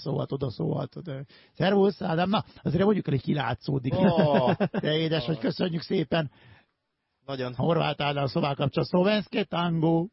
odaszólhat. Szervusz, Ádám, na, azért mondjuk el, hogy kilátszódik. De édes, hogy köszönjük szépen. Nagyon. Horváth Ádám, szlovák kapcsolat, szlovenszke tango.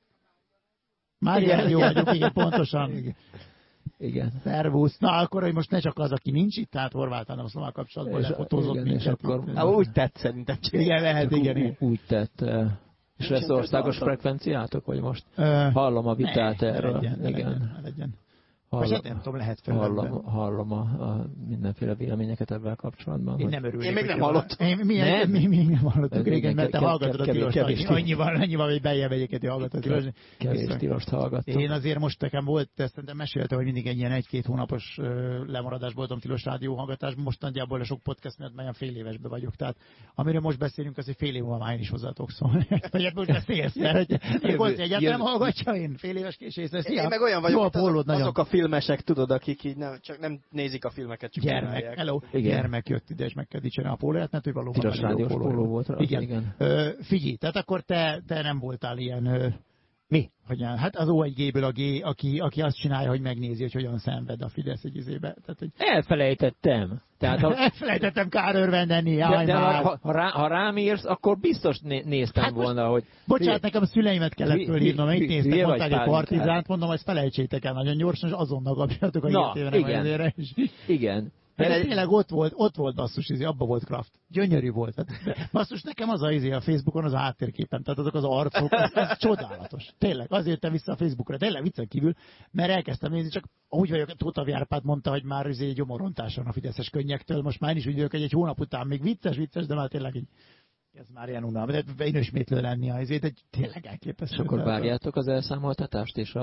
Már jó vagyok, igen, pontosan. Igen. Szervusz. Na, akkor, hogy most ne csak az, aki nincs itt, tehát Horváth Ádám a szlovák kapcsolatból lefotózott minket. És akkor... Úgy tett szerintem. Igen, lehet, igen. Úgy tett. És lesz országos frekvenciátok, vagy most? Hallom a vitát erről. Legyen. Most nem tudom, lehet fel. Hallom a mindenféle véleményeket ebben kapcsolatban. Én nem örülnék. Én még nem hallottam. Mi nem hallottuk régen, mert te hallgatod a tilost. Annyival, hogy beljebb egyébként hallgatod a tilost. Kevés tilost hallgattam. Én azért most nekem volt, ezt mesélte, hogy mindig egy ilyen 1-2 hónapos lemaradás voltam tilos rádió hallgatásban. Most nagyjából a sok podcast miatt már fél évesbe vagyok. Tehát amiről most beszélünk, az, hogy fél év múlva már én is hozzátok szólni. Vagy ebből beszélsz, mert hogy egyáltalán hallgatja én fél éves késés. Én meg olyan vagyok, azok a filmesek, tudod, akik így csak nem nézik a filmeket, csak gyermek. Hello. Gyermek jött ide, és meg kell dicsérni a pólóját, mert ő valóban tilos rádiós póló volt rá. Igen. Figyelj, tehát akkor te nem voltál ilyen... Mi? Hogyan? Hát az O1G-ből a G, aki azt csinálja, hogy megnézi, hogy hogyan szenved a Fidesz egy izébe. Tehát, hogy... Elfelejtettem. Elfelejtettem kár örvendeni. De ha rám írsz, akkor biztos néztem volna, hogy... Bocsánat, nekem a szüleimet kellett fölhívnom, mert itt néztem, mondták egy Partizánt, mondom, hogy felejtsétek el nagyon gyorsan, és azonnal kapcsoljatok a na, igen. De tényleg ott volt basszus, abba volt Kraft. Gyönyörű volt. Hát, basszus, nekem az a Facebookon az a háttérképen, tehát azok az arcok, ez csodálatos. Tényleg, azért jöttem vissza a Facebookra, tényleg viccen kívül, mert elkezdtem nézni, csak úgy vagyok, Tóth Árpád mondta, hogy már gyomorontáson a fideszes könnyektől, most már én is úgy vagyok, hogy egy hónap után még vicces, de már tényleg így, ez már ilyen unalmas, de én ismétlő lenni azért, egy tényleg elképesztő. És akkor várjátok az elszámoltatást, és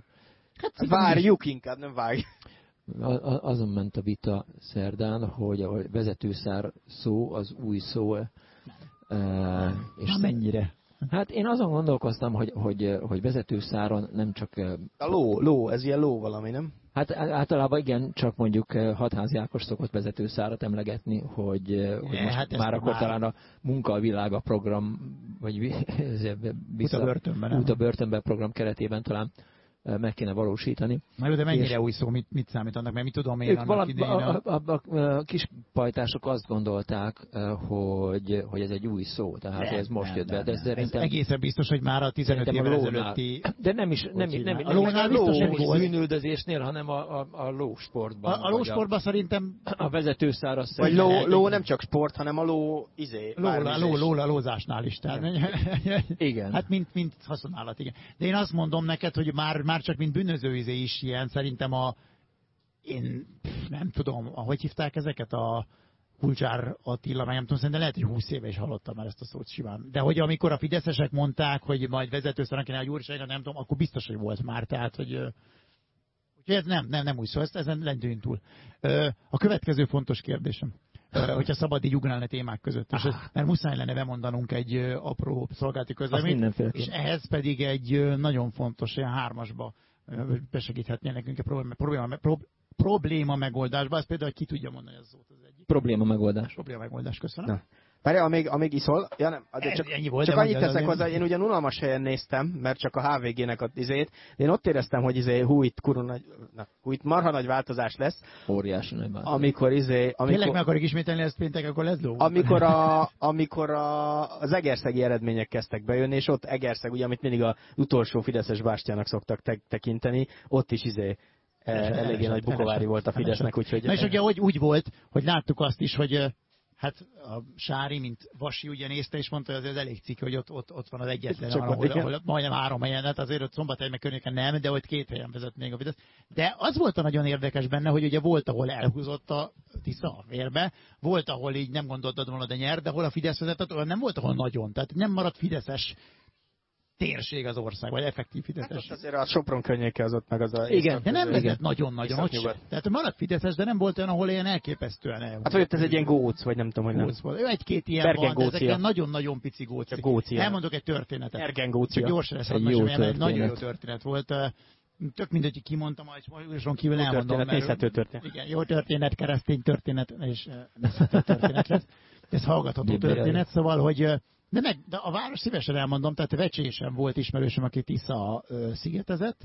Hát várjuk inkább, nem várjuk. Azon ment a vita szerdán, hogy a vezetőszár szó az új szó. És mennyire? Hát én azon gondolkoztam, hogy vezetőszáron nem csak... A ló, ez ilyen ló valami, nem? Hát általában igen, csak mondjuk Hatházi Ákos szokott vezetőszárat emlegetni, hogy most már akkor talán a Munka a világa program, vagy Út a börtönben program keretében talán meg kéne valósítani. Na, de mennyire új szó, mit számít annak, mert mit tudom én annak idején? A kis pajtások azt gondolták, hogy ez egy új szó, tehát ez most jött be. De szerintem... Ez egészen biztos, hogy már a 15 évvel ezelőtti... De nem a lónál biztos, hogy volt. Bűnüldözésnél, hanem a lósportban. A lósportban szerintem... A vezetőszár az... Vagy ló nem csak sport, hanem a ló lózásnál is. Igen. Hát mint haszonállat, igen. De én azt mondom neked, hogy már csak mint bűnözőizé is ilyen, szerintem én nem tudom, ahogy hívták ezeket a Kulcsár Attila, meg nem tudom, szerintem lehet, hogy 20 éve is hallottam már ezt a szót simán. De hogy amikor a fideszesek mondták, hogy majd vezetőszernek kéne egy úrságnak, nem tudom, akkor biztos, hogy volt már, tehát, hogy ez nem új szó, ezen lendüljünk túl. A következő fontos kérdésem. Hogyha szabad így ugrálni témák között. Mert muszáj lenne bemondanunk egy apró szolgálati közleményt, és ehhez pedig egy nagyon fontos, ilyen 3-asba besegíthetnél nekünk a probléma megoldásba. Ez például, hogy ki tudja mondani az szót az egyik. Probléma megoldás, köszönöm. Na. Várjál, amíg iszol? Ja, nem, csak annyit teszek hozzá, én ugyan unalmas helyen néztem, mert csak a HVG-nek a izét, de én ott éreztem, hogy itt marha nagy változás lesz. Óriási nagy változás. Amikor tényleg meg akarjuk ismételni ezt péntek, akkor lesz ló. Amikor az egerszegi eredmények kezdtek bejönni, és ott Egerszeg, ugye, amit mindig az utolsó fideszes bástyának szoktak tekinteni, ott is eléggé nagy bukovári volt a Fidesznek, úgyhogy... Na és ugye úgy volt, hogy láttuk azt is, hogy hát a Sári, mint Vasi ugye nézte, és mondta, hogy az elég cikk, hogy ott van az egyetlen, ahol majdnem 3 helyen, hát azért ott Szombathely meg környéken nem, de ott 2 helyen vezet még a Fidesz. De az volt a nagyon érdekes benne, hogy ugye volt, ahol elhúzott a Tisza a vérbe, volt, ahol így nem gondoltad volna, de nyer, de ahol a Fidesz vezetett, nem volt, ahol nagyon. Tehát nem maradt fideszes térség az ország, vagy effektív fideszes. Hát azért a Sopron környéke az ott meg az a... Igen, de nem vezet nagyon-nagyon ott. Tehát maradt fideszes, de nem volt olyan, ahol ilyen elképesztően elhúzott. Hát vagy ez egy ilyen góc, vagy nem tudom, hogy nem. Góc volt. Egy-két ilyen van, de ezek ilyen nagyon-nagyon pici gócik. Elmondok egy történetet. Ergen gócia. Gyorsan lesz, egy nagyon jó történet volt. Tök mindegy, kimondtam, hogy kívül elmondom. Nézhető történet. Igen, jó történet, keresztény történet, és nézhető történet lesz. Ez hallgatható történet, szóval, hogy de a város szívesen elmondom, tehát Vecsésen volt ismerősöm, aki Tisza szigetezett,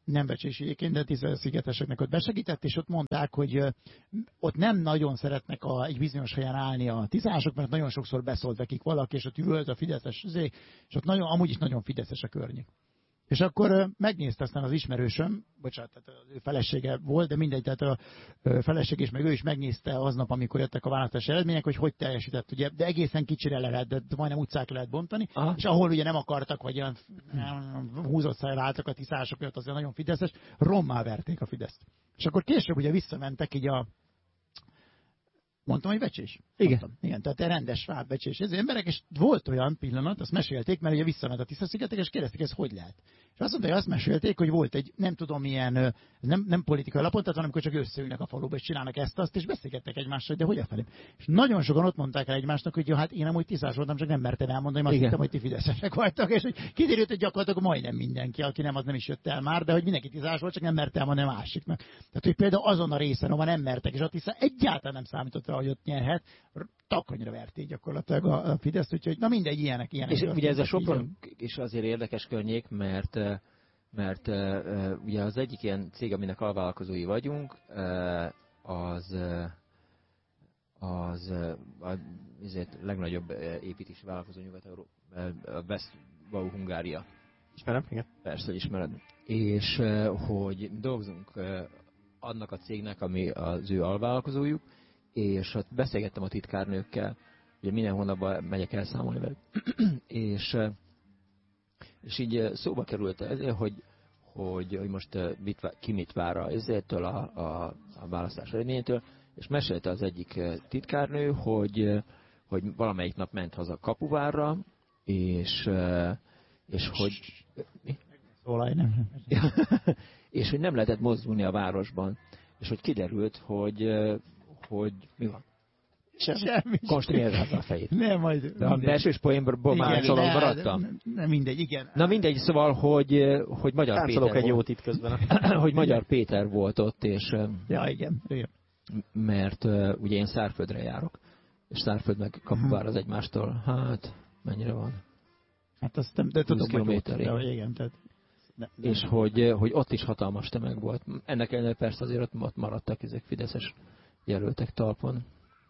nem becsési egyébként, de Tisza-szigeteseknek ott besegített, és ott mondták, hogy ott nem nagyon szeretnek egy bizonyos helyen állni a tiszások, mert nagyon sokszor beszólt nekik valaki, és ott ült a fideszes, és ott amúgy is nagyon fideszes a környék. És akkor megnézte aztán az ismerősöm, bocsánat, tehát az ő felesége volt, de mindegy, tehát a feleség és meg ő is megnézte aznap, amikor jöttek a választási eredmények, hogy teljesített, ugye, de egészen kicsire lehet, de majdnem utcák lehet bontani, aha. És ahol ugye nem akartak, vagy olyan húzott szájra álltak a tiszások, hogy ott azért nagyon fideszes, rommá verték a Fideszt. És akkor később ugye visszamentek így mondtam, hogy becsés. Igen. Mondtam. Igen, tehát rendes becsés. Ez emberek, és volt olyan pillanat, azt mesélték, mert ugye visszament a Tisza-szigetek, és kérdezték, ez hogy lehet. És azt mondta, hogy azt mesélték, hogy volt egy, nem tudom milyen, nem politikai alapon, tehát amikor csak összeülnek a faluba, és csinálnak ezt-azt, és beszélgettek egymással, de hogy a felém. És nagyon sokan ott mondták el egymásnak, hogy jó, hát én amúgy tiszás voltam, csak nem mertem elmondani, mert azt hittem, hogy ti fideszesek vagytok, és hogy kiderült, hogy gyakorlatilag majdnem mindenki, aki nem, az nem is jött el már, de hogy mindenki tiszás volt, csak nem merte elmondani a másiknak. Tehát, hogy például azon a részen, ahol nem mertek, és a Tisza egyáltalán nem számított rá, hogy ott nyerhet, takonyra verték gyakorlatilag a Fideszt, úgyhogy na mindegy, ilyenek. És ugye ez a Sopron is azért érdekes környék, mert ugye az egyik ilyen cég, aminek alvállalkozói vagyunk, az a legnagyobb építési vállalkozó Nyugat-Európa, a Westbau Hungária. Ismerem, igen. Persze, hogy ismered. És hogy dolgozunk annak a cégnek, ami az ő alvállalkozójuk, és ott beszélgettem a titkárnőkkel, ugye minden hónapban megyek elszámolni velük, és így szóba került ez, hogy most ki mit vár ezértől a választás eredményétől, és mesélte az egyik titkárnő, hogy valamelyik nap ment haza Kapuvárra, és hogy... és hogy nem lehetett mozdulni a városban, és hogy kiderült, hogy mi van? Semmi. Konstruálják a fejét. Nem, majd... De a belsős poénból már csalók maradtam. Nem mindegy, igen. Na mindegy, szóval, hogy Magyar Péter volt. Egy jót itt közben. Hogy Magyar Péter volt ott, és... Ja, igen. Mert ugye én Szárföldre járok, és Szárföld meg Kapuvár az egymástól. Hát, mennyire van? Hát azt nem, de tudom, kilométerig. Igen, tehát... És hogy ott is hatalmas tömeg volt. Ennek ellenére persze azért ott maradtak ezek fideszes jelöltek talpon.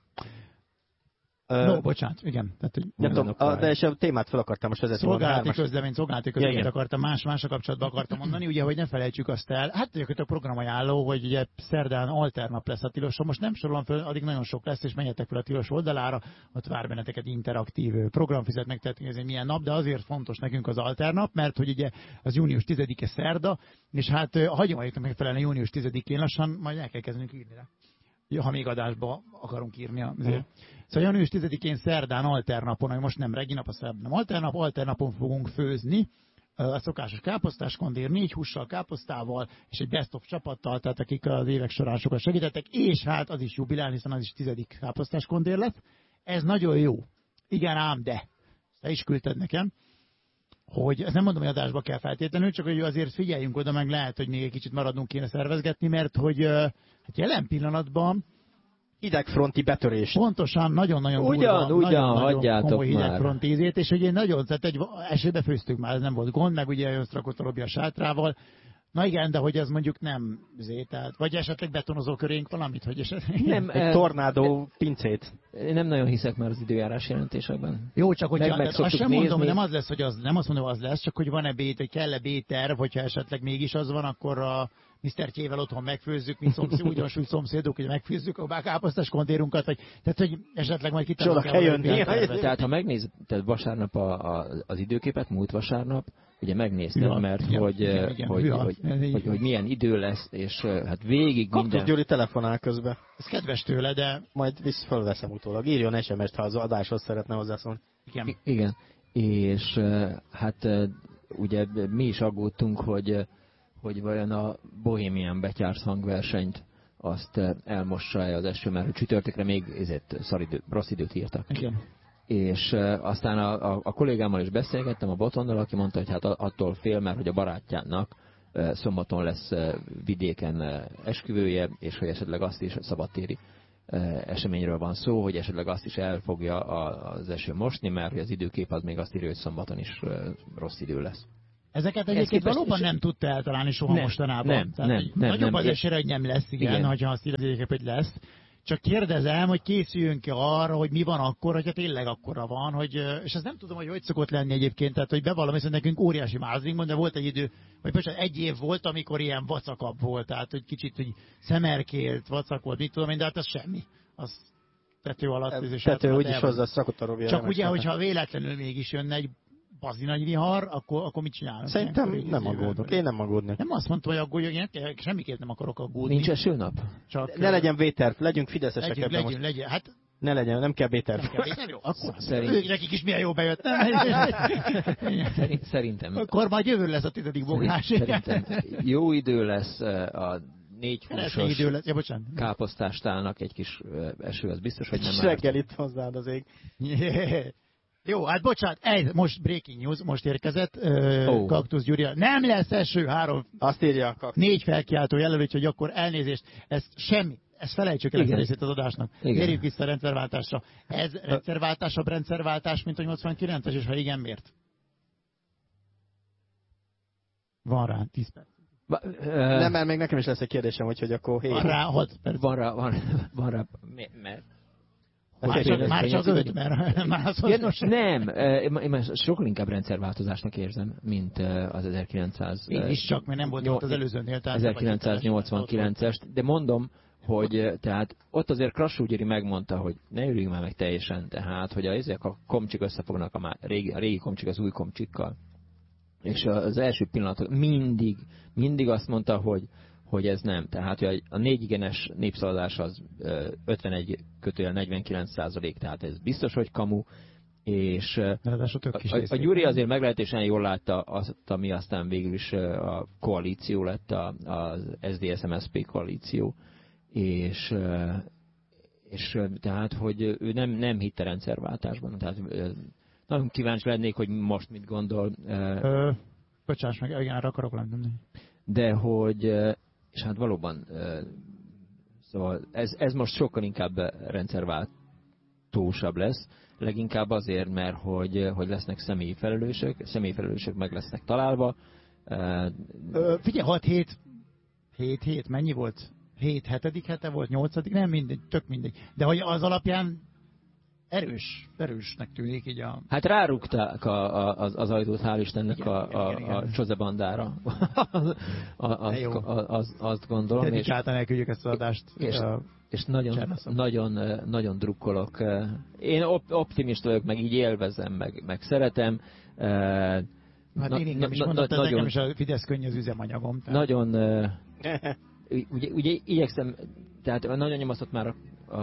No, bocsánat, igen. Tehát, hogy nem tudom, de és a témát fel akartam most vezetni. Szolgálati közleményt akartam, másra kapcsolatban akartam mondani, ugye, hogy ne felejtsük azt el. Hát a programajánló, hogy ugye szerdán alternap lesz a Tiloson. Most nem sorolom föl, addig nagyon sok lesz, és menjetek fel a Tilos oldalára, ott vár benneteket interaktív programfizetnek, tehát ez milyen nap, de azért fontos nekünk az alternap, mert hogy ugye az június 10-e szerda, és hát a hagyományoknak megfelelően június 10-én lassan majd el kell kezdenünk írni rá. Ja, ha még adásba akarunk írni. Szóval június 10-én szerdán alternapon, hogy most nem reggi nap, a szerdán nem alternapon fogunk főzni, a szokásos káposztás kondér 4 hússal, káposztával, és egy best-of csapattal, tehát akik az évek során sokat segítettek, és hát az is jubilál, hiszen az is 10. káposztás kondér lett. Ez nagyon jó. Igen ám, de te is küldted nekem, hogy ezt nem mondom, hogy adásba kell feltétlenül, csak hogy azért figyeljünk oda, meg lehet, hogy még egy kicsit maradnunk kéne szervezgetni, mert hogy hát jelen pillanatban hidegfronti betörés. Pontosan, nagyon-nagyon hagyjátok komoly hidegfronti ízét, és ugye nagyon, tehát egy esőbe főztük már, ez nem volt gond, meg ugye jön rakott a Robi a sátrával. Na igen, de hogy ez mondjuk nem tehát, vagy esetleg betonozó körénk valamit, hogy esetleg... Nem, egy tornádó pincét. Én nem nagyon hiszek már az időjárás jelentésekben. Jó, csak hogy azt sem mondom, hogy nem az lesz, hogy az, nem azt mondom, hogy az lesz, csak hogy van-e hogy kell-e B-terv, hogyha esetleg mégis az van, akkor a Mr. T-vel otthon megfőzzük, mint ugyansúly szomszédok, hogy megfőzzük a káposztás kondérunkat, vagy tehát, hogy esetleg majd kitalálunk el. Tehát, ha megnézed vasárnap az időképet, múlt vasárnap, ugye megnéztem, mert hogy milyen idő lesz, és hát végig minden... Kaktusz Gyuri telefonál közben. Ez kedves tőle, de... Majd fölveszem utólag. Írjon SMS-t, ha az adáshoz szeretne hozzászólni. Igen. És hát ugye mi is aggódtunk, hogy vajon a Bohemian Betyársz hangversenyt azt elmossa-e az eső, mert csütörtökre még rossz időt írtak. Igen. És aztán a kollégámmal is beszélgettem, a Botondal, aki mondta, hogy hát attól fél, mert hogy a barátjának szombaton lesz vidéken esküvője, és hogy esetleg azt is szabadtéri eseményről van szó, hogy esetleg azt is el fogja az eső mosni, mert hogy az időkép az még azt írja, hogy szombaton is rossz idő lesz. Ezeket egyébként valóban nem tudta eltalálni soha mostanában. Nem. Nagyobb az esély, hogy nem lesz, igen. Hogyha azt írják, hogy lesz. Csak kérdezem, hogy készüljünk-e arra, hogy mi van akkor, hogyha tényleg akkora van, hogy, és ezt nem tudom, hogy szokott lenni egyébként, tehát hogy bevallom, hiszen nekünk óriási mázlink van, de volt egy idő, vagy bocsánat, egy év volt, amikor ilyen vacakabb volt, tehát hogy kicsit hogy szemerkélt, vacak volt, mit tudom én, de hát ez semmi. Az tető alatt. Tető úgyis hozzá szakott a rovér. Csak ugye, hogyha véletlenül mégis jönne egy bazi nagy vihar, akkor mit csinálunk? Szerintem nem aggódok. Én nem aggódnék. Nem azt mondtam, hogy aggódjak, én semmiképp nem akarok aggódni. Nincs esőnap? Csak ne legyen B-terv, legyünk fideszesek ebben most. Legyen. Hát ne legyen, nem kell B-terv. Jó, akkor nekik is milyen jó bejött. Szerintem. Akkor majd jövő lesz a 10. boglás. Szerintem jó idő lesz a 4 húsos káposztástálnak egy kis eső, az biztos, hogy nem reggel itt hozzád az ég. Jó, hát bocsánat, most breaking news, most érkezett, Kaktusz Gyuri. Nem lesz eső, 3. Azt írja a Kaktusz. 4 felkiáltó jelölő, hogy akkor elnézést, ez semmi. Ezt felejtsük el ezt a részét az adásnak. Érjük vissza a rendszerváltásra. Ez rendszerváltás, mint a 89-es, és ha igen, miért? Van rá 10 perc. Nem, mert még nekem is lesz egy kérdésem, hogy akkor 7. Van rá 6 perc. Van rá, mert... Már csak 5, mert már az hasznos. Nem, én sokkal inkább rendszerváltozásnak érzem, mint az 1900... Én is csak, mert nem volt ott az előzőnél. 1989-es, de mondom, hogy tehát ott azért Krassó Gyuri megmondta, hogy ne üljünk már meg teljesen, tehát, hogy ezek a komcsik összefognak a régi komcsik az új komcsikkal. És az első pillanatok mindig azt mondta, hogy ez nem. Tehát hogy a 4 igenes népszavazás az 51/49%, tehát ez biztos, hogy kamu, és a Gyuri azért meglehetősen jól látta azt, ami aztán végül is a koalíció lett, az SZDSZ-MSZP koalíció, és tehát, hogy ő nem hitte rendszerváltásban. Tehát nagyon kíváncsi lennék, hogy most mit gondol. Bocsáss meg, igen, arra akarok lenni. De hogy, és hát valóban, szóval ez most sokkal inkább rendszerváltósabb lesz, leginkább azért, mert hogy lesznek személyi felelősök meg lesznek találva. Figyelj, 7 hét, mennyi volt? 7. hete volt, 8. nem mindegy, tök mindegy. De hogy az alapján erősnek tűnik így a... Hát rárúgták az ajtót, hál' Istennek a Csoze bandára. Azt gondolom. Dedikáltan elküldjük ezt az adást. És nagyon drukkolok. Én optimista vagyok, meg így élvezem, meg szeretem. Hát én inkább is mondtam, nekem is a Fidesz könnyű az üzemanyagom. Tehát. Nagyon... ugye igyekszem, tehát nagyon nyomasztott már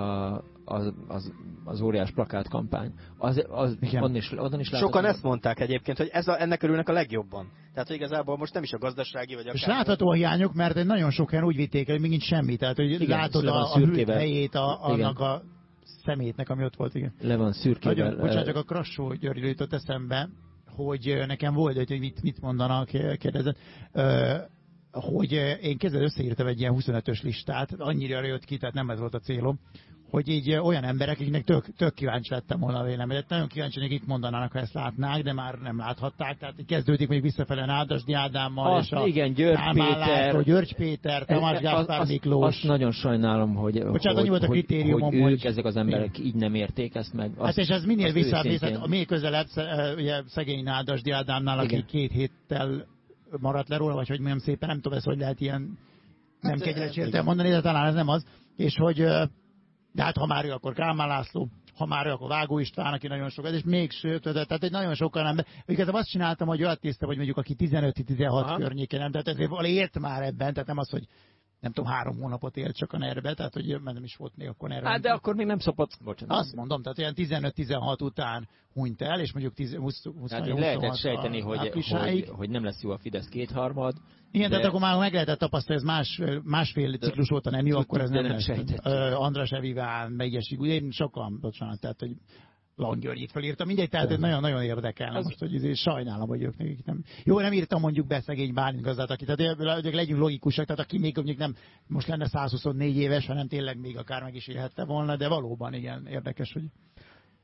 az óriás plakátkampány. Onnan is sokan ezt mondták egyébként, hogy ennek örülnek a legjobban. Tehát, hogy igazából most nem is a gazdasági vagy a... És látható a hiányok, mert nagyon sok helyen úgy vitték el, hogy megint semmi. Tehát, hogy igen, látod a hűlt helyét annak a szemétnek, ami ott volt. Igen. Le van szürkével. Bocsánat, csak a Krassó Györgyről jutott eszembe, hogy nekem volt, hogy mit mondanak, kérdezett. Hogy én kezdve összeírtam egy ilyen 25-ös listát, annyira jött ki, tehát nem ez volt a célom, hogy így olyan emberek, akiknek tök kíváncsi lettem volna a véleményet. Nagyon kíváncsi, hogy itt mondanának, ha ezt látnák, de már nem láthatták. Tehát kezdődik még visszafele Nádasdy Ádámmal, és igen, György Péter, Tamás Gáspár Miklós. Azt nagyon sajnálom, hogy ők, ezek az emberek így nem érték ezt meg. Hát és ez minél visszább, még közelebb ugye, szegény Nádasdy Ádámnál, aki 2 héttel maradt le róla, vagy hogy mondjam szépen, nem tudom, hogy lehet ilyen nem kegyelcsértel mondani, de talán ez nem az. És hogy, de hát ha már ő, akkor Kálmán László, ha már ő, akkor Vágó István, aki nagyon sokat, és még sőt, tehát egy nagyon sokan ember. Igazából azt csináltam, hogy olyat tiszta, hogy mondjuk aki 15-16 környéken, nem, tehát ezért élt már ebben, tehát nem az, hogy nem tudom, 3 hónapot élt csak a NER-be, tehát hogy nem is volt még akkor NER. Hát de akkor még nem szopott, bocsánat. Azt mondom, tehát olyan 15-16 után hunyt el, és mondjuk 20 hát lehetett sejteni, hogy nem lesz jó a Fidesz 2/3. Igen, tehát akkor már meg lehetett tapasztalni, ez másfél ciklus óta nem jó, akkor ez nem lesz. András Eviván, Megyesig, ugye én sokan, bocsánat, tehát hogy Langgyörgyit felírtam, mindegy, tehát nagyon érdekelne most, hogy sajnálom, hogy ők nekik nem... Jó, nem írtam mondjuk be szegény Bálint gazdát, aki, tehát legyünk logikusak, tehát aki még mondjuk nem most lenne 124 éves, hanem tényleg még akár meg is élhette volna, de valóban igen, érdekes, hogy...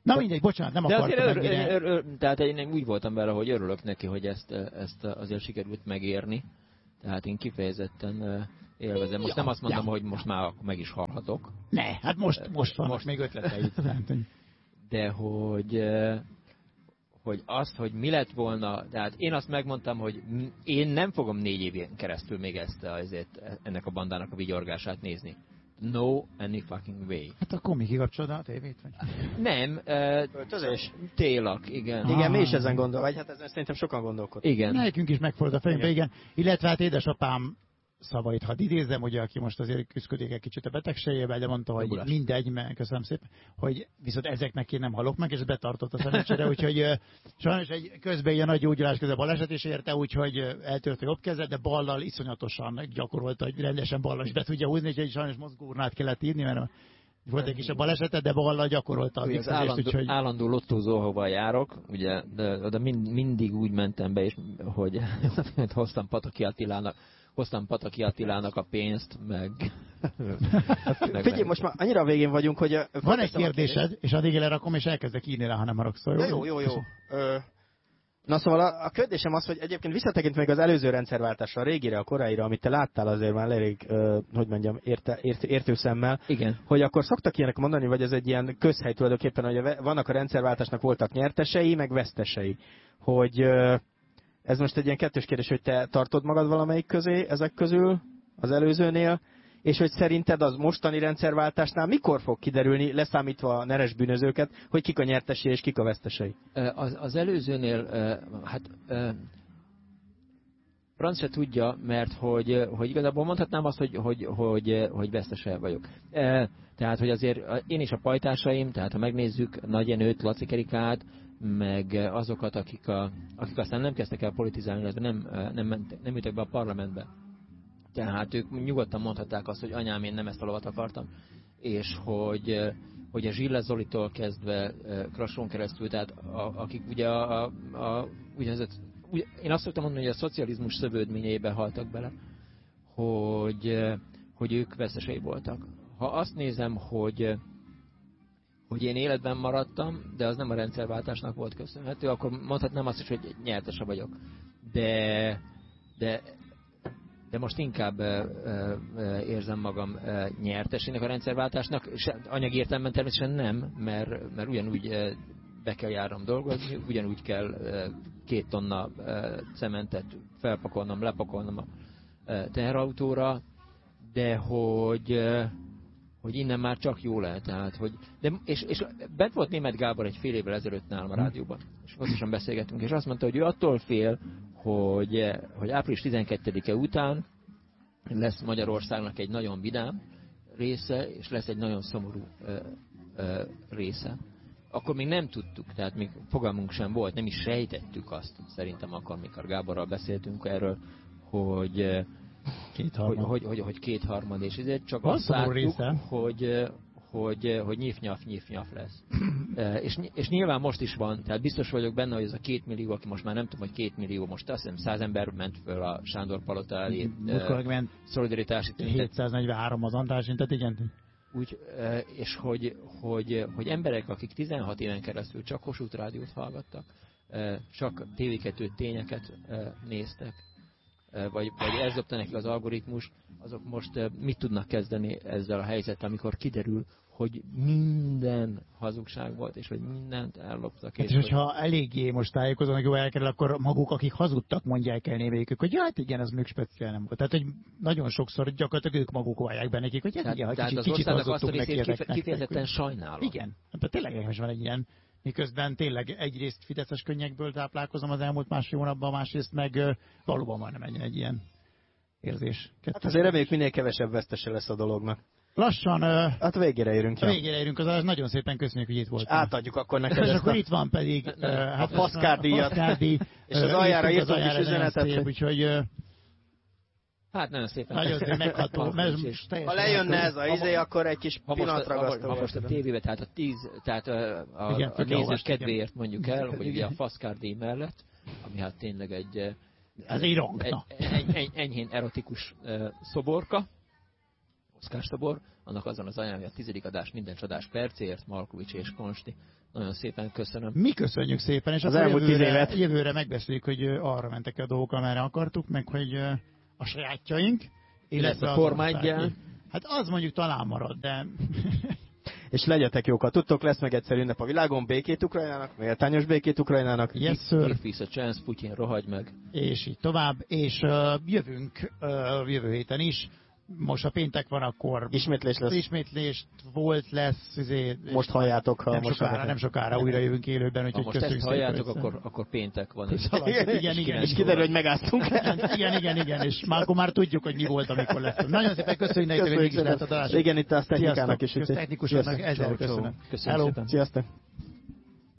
Na mindegy, bocsánat, nem akartam ennyire. Tehát én úgy voltam vele, hogy örülök neki, hogy ezt azért sikerült megérni. Tehát én kifejezetten élvezem. Most nem azt mondom, hogy most már meg is halhatok. Ne, hát most van, még ötleteid. De hogy azt, hogy mi lett volna, tehát én azt megmondtam, hogy én nem fogom 4 évén keresztül még ennek a bandának a vigyorgását nézni. No any fucking way. Hát akkor mi kikapcsolod a tévét? Vagy? Nem. Költözés? Télak, igen. Igen, mi is ezen vagy hát ezen szerintem sokan gondolkodunk. Igen. Nekünk is megfordult a fejünkbe, igen. Illetve hát édesapám szavait, hadd idézzem, ugye, aki most azért küzdködik egy kicsit a betegségével, de mondta, hogy mindegy, mert köszönöm szépen, hogy viszont ezeknek én nem halok meg, és betartott a szerencsére, úgyhogy sajnos közben ilyen nagy gyógyulás közben baleset is érte, úgyhogy eltört a jobb kezet, de ballal iszonyatosan gyakorolta, hogy rendesen ballal is be tudja húzni, úgyhogy sajnos mozgóurnát kellett írni, mert volt egy kisebb baleset, de ballal gyakorolta a viccezést, úgyhogy... Állandó lottózó, ahova járok, ugye, de mindig úgy mentem be, és hogy hoztam Pataki Attilának a pénzt, meg... Figyelj, most már annyira a végén vagyunk, hogy... Van egy kérdésed, és addig lerakom, és elkezdek írni rá, ha nem haragszol. Jó. Na szóval a kérdésem az, hogy egyébként visszatekintve még az előző rendszerváltásra, a régire, a koráira, amit te láttál azért már elég, hogy mondjam, értő szemmel, igen. Hogy akkor szoktak ilyenek mondani, vagy ez egy ilyen közhely tulajdonképpen, hogy vannak a rendszerváltásnak voltak nyertesei, meg vesztesei. Hogy ez most egy ilyen kettős kérdés, hogy te tartod magad valamelyik közé ezek közül, az előzőnél, és hogy szerinted az mostani rendszerváltásnál mikor fog kiderülni, leszámítva a neres bűnözőket, hogy kik a nyertesei és kik a vesztesei? Az előzőnél, Franz se tudja, mert hogy igazából mondhatnám azt, hogy vesztese vagyok. Tehát, hogy azért én és a pajtásaim, tehát ha megnézzük Nagy Jenőt, Laci Kerikát, meg azokat, akik aztán nem kezdtek el politizálni, illetve nem ültek be a parlamentbe. Tehát ők nyugodtan mondhatták azt, hogy anyám, én nem ezt a lovat akartam. És hogy a Zsille Zolitól kezdve Krasson keresztül, tehát akik ugye én azt szoktam mondani, hogy a szocializmus szövődményeibe haltak bele, hogy ők veszesei voltak. Ha azt nézem, hogy én életben maradtam, de az nem a rendszerváltásnak volt köszönhető, akkor mondhatnám azt is, hogy nyertese vagyok. De most inkább érzem magam nyertesének a rendszerváltásnak. Anyagi értelemben természetesen nem, mert ugyanúgy be kell járnom dolgozni, ugyanúgy kell 2 tonna cementet felpakolnom, lepakolnom a teherautóra, de hogy innen már csak jó lehet. Tehát, és bent volt Németh Gábor egy fél évvel ezelőtt nálam a rádióban, és hosszasan beszélgettünk, és azt mondta, hogy ő attól fél, hogy április 12-e után lesz Magyarországnak egy nagyon vidám része, és lesz egy nagyon szomorú része. Akkor még nem tudtuk, tehát még fogalmunk sem volt, nem is sejtettük azt, szerintem akkor, mikor Gáborral beszéltünk erről, hogy kétharmad, és ezért csak azt láttuk, hogy nyif-nyaf lesz. És nyilván most is van, tehát biztos vagyok benne, hogy ez a 2 millió, aki most már nem tudom, hogy 2 millió, most azt hiszem 100 ember ment föl a Sándor Palota elé. Szolidaritási tüntet. 743 az András tüntet, igen. Úgy, és hogy emberek, akik 16 éven keresztül csak Kossuth Rádiót hallgattak, csak TV2 tényeket néztek, vagy ez dobta neki az algoritmus, azok most mit tudnak kezdeni ezzel a helyzettel, amikor kiderül, hogy minden hazugság volt, és hogy mindent elloptak. És hogyha eléggé most tájékozónak jól elkerül, akkor maguk, akik hazudtak, mondják el némelyikük, hogy hát igen, ez még speciál nem volt. Tehát, hogy nagyon sokszor gyakorlatilag ők maguk vallják be nekik, hogy ez igen, kicsit hazudtunk neki ezeknek. Kifejezetten sajnálom. Igen, de tényleg most van egy ilyen, miközben tényleg egyrészt fideszes könnyekből táplálkozom az elmúlt másfél hónapban, másrészt meg valóban majdnem egy ilyen érzés. Hát azért reméljük minél kevesebb vesztese lesz a dolognak. Lassan... Hát végére érünk. Ja. Végére érünk, az nagyon szépen köszönjük, hogy itt voltál. Átadjuk akkor neked. És akkor itt van pedig a Faszkárdíjat. És az aljára írtunk is üzenetet. Úgyhogy... Hát nagyon szépen. Nagyon szépen megható. Ha lejönne ez a izé, akkor egy kis pillanatragasztó. Ha most a tévébe, tehát a nézők kedvéért mondjuk el, hogy ugye a Faszkárdíj mellett, ami hát tényleg egy enyhén erotikus szoborka, Szkástobor, annak azon az ajánlja a 10. adás minden csodás percért, Malkovics és Konsti. Nagyon szépen köszönöm. Mi köszönjük szépen, és az elmúlt 10 évet jövőre megbeszéljük, hogy arra mentek a dolgok, amerre akartuk, meg hogy a sajátjaink, illetve a formágyjal. Hát az mondjuk talán marad, de... És legyetek jók, ha tudtok, lesz meg egyszer ünnep a világon, békét Ukrajnának, méltányos békét Ukrajnának. Yes, sir. If is a chance, Putyin, rohagy meg. És így tovább, és jövünk jövő héten is. Most a péntek van, akkor ismétlés lesz. Ismétlés lesz. Most halljátok, ha nem sokára újra jövünk élőben, úgyhogy most ezt halljátok, akkor péntek van. Igen. És kiderül, hogy megálltunk. Igen, és már tudjuk, hogy mi volt, amikor lesz. Nagyon szépen köszönjük nektek, hogy mégis lehet a találás. Igen, itt a technikának is. Technikusoknak ezzel köszönöm. Köszönöm szépen. Sziasztok.